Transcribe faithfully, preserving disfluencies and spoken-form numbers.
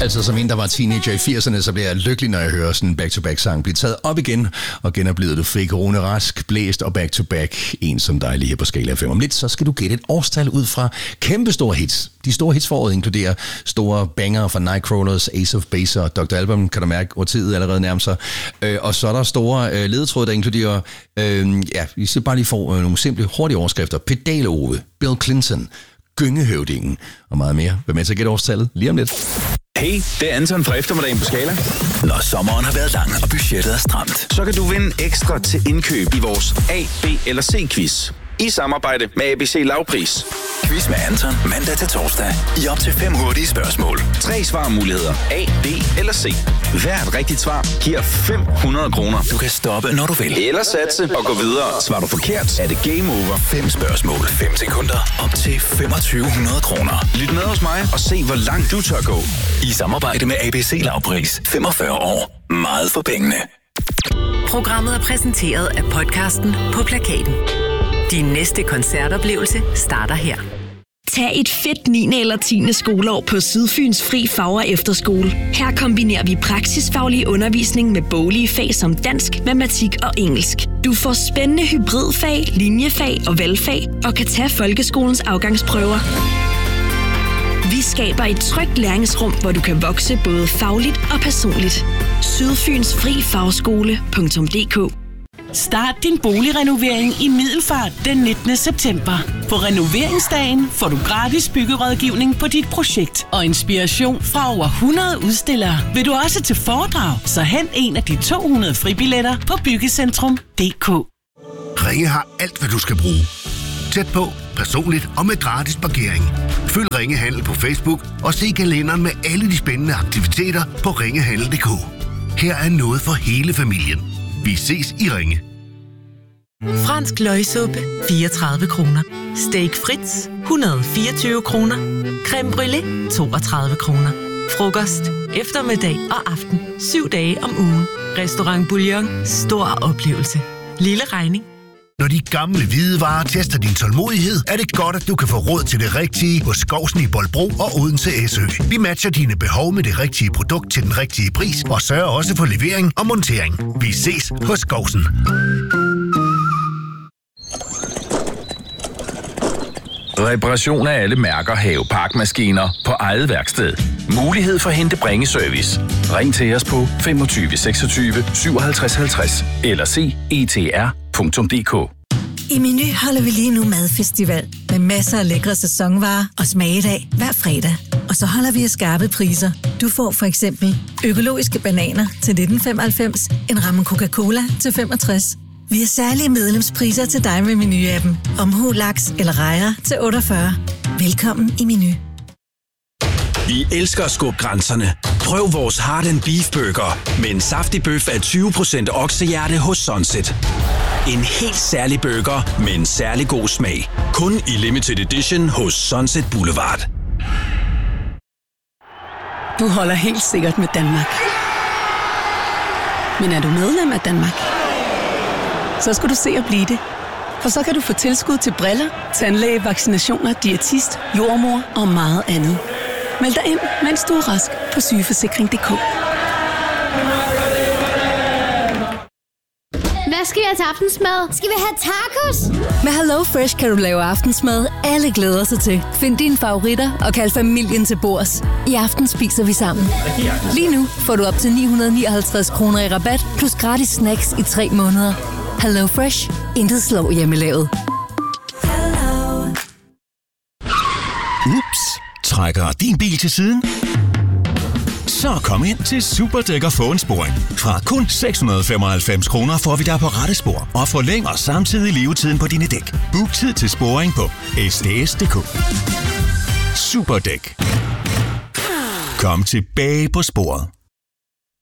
Altså som en, der var teenager i firserne, så bliver jeg lykkelig, når jeg hører sådan en back-to-back-sang blive taget op igen, og genoplevet du fik Rune Rask, blæst og back-to-back. En som dig lige her på skala fem. Om lidt, så skal du gætte et årstal ud fra kæmpe store hits. De store hits for året inkluderer store banger fra Nightcrawlers, Ace of Base og doktor Alban, kan du mærke, hvor tid allerede nærmer sig. Øh, og så er der store øh, ledetråde, der inkluderer, øh, ja, vi skal bare lige få øh, nogle simple, hurtige overskrifter. Pedal-Ove, Bill Clinton, Gyngehøvdingen og meget mere. Vær med til at gætte årstallet lige om lidt. Hey, det er Anton fra Eftermiddagen på Skala. Når sommeren har været lang, og budgettet er stramt, Så kan du vinde ekstra til indkøb i vores A, B eller C-quiz. I samarbejde med A B C Lavpris. Quiz med Anton mandag til torsdag i op til fem hurtige spørgsmål. Tre svarmuligheder. A, B eller C. Hvert rigtigt svar giver fem hundrede kroner. Du kan stoppe, når du vil. Eller satse og gå videre. Svarer du forkert, er det game over. Fem spørgsmål, fem sekunder, op til femogtyve hundrede kroner. Lyt med hos mig og se, hvor langt du tør gå. I samarbejde med A B C Lavpris. femogfyrre år. Meget for pengene. Programmet er præsenteret af podcasten På Plakaten. Din næste koncertoplevelse starter her. Tag et fedt niende eller tiende skoleår på Sydfyns Fri Fag- og Efterskole. Her kombinerer vi praksisfaglig undervisning med boglige fag som dansk, matematik og engelsk. Du får spændende hybridfag, linjefag og valgfag og kan tage folkeskolens afgangsprøver. Vi skaber et trygt læringsrum, hvor du kan vokse både fagligt og personligt. Sydfyns Fri Fagskole punktum d k. Start din boligrenovering i Middelfart den nittende september. På renoveringsdagen får du gratis byggerådgivning på dit projekt og inspiration fra over hundrede udstillere. Vil du også til foredrag, så hent en af de to hundrede fribilletter på byggecentrum punktum d k. Ringe har alt, hvad du skal bruge. Tæt på, personligt og med gratis parkering. Følg Ringe Handel på Facebook og se kalenderen med alle de spændende aktiviteter på ringehandel punktum d k. Her er noget for hele familien. Vi ses i Ringe. Fransk løgsuppe, fireogtredive kroner. Steak Fritz, et hundrede og fireogtyve kroner. Creme brûlée, toogtredive kroner. Frokost, eftermiddag og aften. Syv dage om ugen. Restaurant Bouillon. Stor oplevelse. Lille regning. Når de gamle hvidevarer tester din tålmodighed, er det godt, at du kan få råd til det rigtige hos Skovsen i Bolbro og Odense S Ø. Vi matcher dine behov med det rigtige produkt til den rigtige pris og sørger også for levering og montering. Vi ses hos Skovsen. Reparation af alle mærker, have, parkmaskiner på eget værksted. Mulighed for hente bringeservice. Ring til os på femogtyve seksogtyve syvoghalvtreds halvtreds eller se e t r punktum d k. I Meny holder vi lige nu madfestival med masser af lækre sæsonvarer og smagedag hver fredag. Og så holder vi af skarpe priser. Du får for eksempel økologiske bananer til nitten femoghalvfems, en ramme Coca-Cola til femogtres. Vi har særlige medlemspriser til dig med Meny-appen. Omhu, laks eller rejer til otteogfyrre. Velkommen i Meny. Vi elsker at skubbe grænserne. Prøv vores Heart and Beef Burger med en saftig bøf af tyve procent oksehjerte hos Sunset. En helt særlig burger med en særlig god smag. Kun i limited edition hos Sunset Boulevard. Du holder helt sikkert med Danmark. Men er du medlem af Danmark? Så skal du se at blive det. For så kan du få tilskud til briller, tandlæge, vaccinationer, diætist, jordmor og meget andet. Meld dig ind, mens du er rask på sygeforsikring punktum d k. Hvad skal vi have til aftensmad? Skal vi have tacos? Med Hello Fresh kan du lave aftensmad, alle glæder sig til. Find dine favoritter og kald familien til bords. I aften spiser vi sammen. Lige nu får du op til ni hundrede nioghalvtreds kroner i rabat, plus gratis snacks i tre måneder. Hello Fresh. Intet slår hjemmelavet. Ups. Trækker din bil til siden? Så kom ind til Superdæk og få en sporing. Fra kun seks hundrede og femoghalvfems kroner får vi dig på rette spor og forlænger samtidig levetiden på dine dæk. Book tid til sporing på s d s punktum d k. Superdæk. Kom tilbage på sporet.